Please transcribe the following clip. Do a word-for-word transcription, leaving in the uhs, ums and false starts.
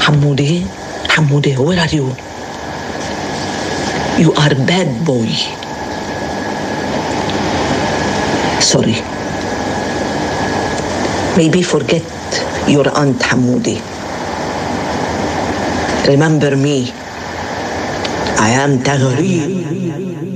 Hamoudi, Hamoudi, where are you? You are a bad boy. Sorry. Maybe forget your Aunt Hamoudi. Remember me. I am Tagharib.